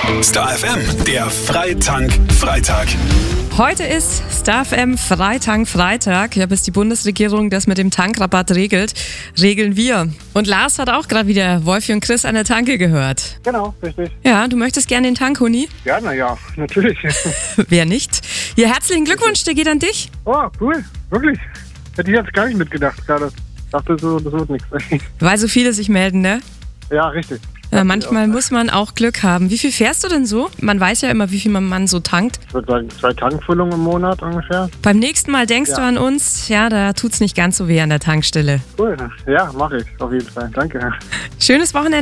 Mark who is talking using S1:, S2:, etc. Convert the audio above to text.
S1: Star FM, der Freitank-Freitag.
S2: Heute ist Star FM Freitank-Freitag. Ja, bis die Bundesregierung das mit dem Tankrabatt regelt, regeln wir. Und Lars hat auch gerade wieder Wolfi und Chris an der Tanke gehört.
S3: Genau, richtig.
S2: Ja, du möchtest gerne den Tank, Huni?
S3: Ja, naja, natürlich.
S2: Wer nicht? Ja, herzlichen Glückwunsch, der geht an dich.
S3: Oh, cool, wirklich. Hätte ich jetzt gar nicht mitgedacht gerade. Dachte so, das wird nichts.
S2: Weil so viele sich melden, ne?
S3: Ja, richtig.
S2: Ja, manchmal muss man auch Glück haben. Wie viel fährst du denn so? Man weiß ja immer, wie viel man so tankt.
S3: Ich würde sagen, 2 Tankfüllungen im Monat ungefähr.
S2: Beim nächsten Mal denkst du an uns, ja, da tut's nicht ganz so weh an der Tankstelle.
S3: Cool, ja, mache ich auf jeden Fall. Danke.
S2: Schönes Wochenende.